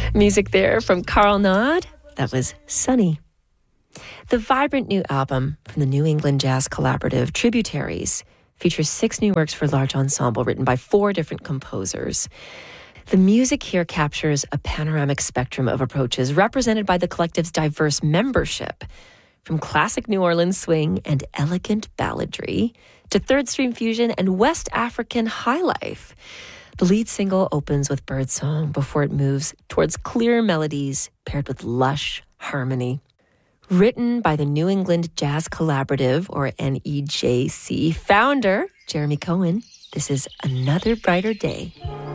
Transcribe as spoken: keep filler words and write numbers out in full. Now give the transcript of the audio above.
Music there from Carl Nod. That was Sunny. The vibrant new album from the New England Jazz Collaborative, Tributaries, features six new works for large ensemble written by four different composers. The music here captures a panoramic spectrum of approaches represented by the collective's diverse membership, from classic New Orleans swing and elegant balladry to third-stream fusion and West African highlife. The lead single opens with birdsong before it moves towards clear melodies paired with lush harmony. Written by the New England Jazz Collaborative, or N E J C, founder Jeremy Cohen, this is Another Brighter Day.